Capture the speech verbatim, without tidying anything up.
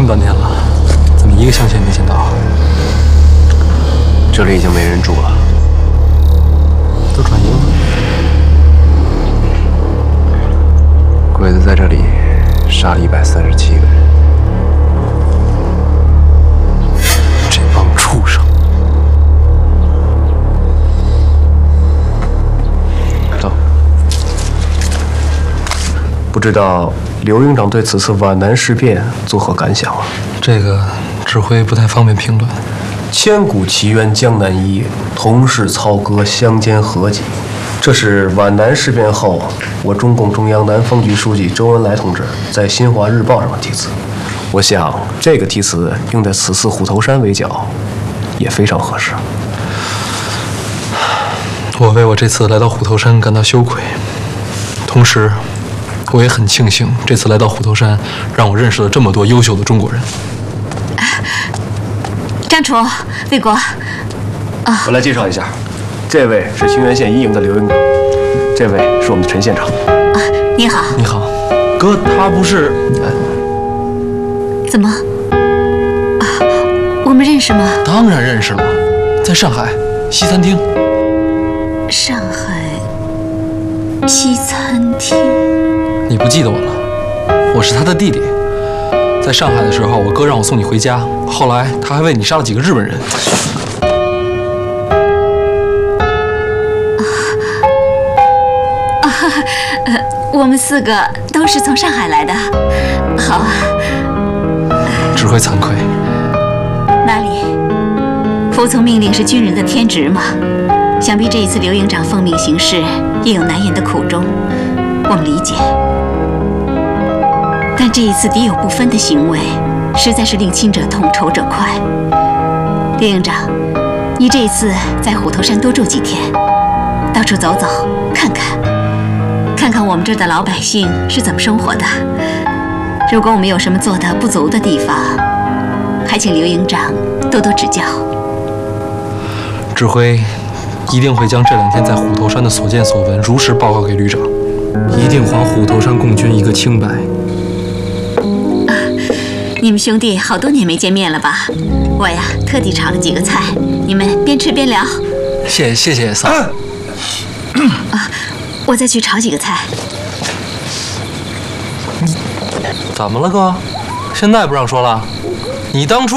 么多年了，怎么一个乡亲也没见到？ 这里已经没人住了， 都转移了。 鬼子在这里杀了一百三十七个人。 这帮畜生！ 走。 不知道刘营长对此次皖南事变作何感想啊？ 这个指挥不太方便评论。 千古奇冤江南一，同是操戈相煎何急。这是皖南事变后，我中共中央南方局书记周恩来同志在《新华日报》上的题词。我想这个题词用在此次虎头山围剿，也非常合适。 我为我这次来到虎头山感到羞愧，同时，我也很庆幸这次来到虎头山，让我认识了这么多优秀的中国人。 张楚、魏国，啊， 我来介绍一下，这位是清源县一营的刘营长，这位是我们的陈县长。 啊，你好。 你好，哥，他不是…… 怎么？啊，我们认识吗？ 当然认识了，在上海西餐厅。 上海西餐厅。 你不记得我了？我是他的弟弟。在上海的时候，我哥让我送你回家，后来他还为你杀了几个日本人。 啊，呃，我们四个都是从上海来的。好啊。 指挥惭愧。 哪里？服从命令是军人的天职嘛。想必这一次刘营长奉命行事，也有难言的苦衷，我们理解。但这一次敌友不分的行为，实在是令亲者痛，仇者快。刘营长，你这一次在虎头山多住几天，到处走走，看看，看看我们这儿的老百姓是怎么生活的。如果我们有什么做的不足的地方，还请刘营长多多指教。 指挥一定会将这两天在虎头山的所见所闻如实报告给旅长，一定还虎头山共军一个清白。 你们兄弟好多年没见面了吧？我呀，特地炒了几个菜，你们边吃边聊。 谢谢谢谢嫂。 啊，我再去炒几个菜。 怎么了，哥？现在不让说了？你当初。